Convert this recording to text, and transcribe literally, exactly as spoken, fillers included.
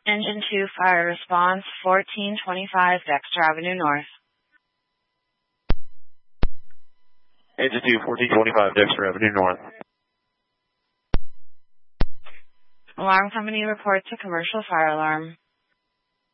Engine two, fire response, fourteen twenty-five Dexter Avenue North. Engine two, fourteen twenty-five Dexter Avenue North. Alarm company reports a commercial fire alarm.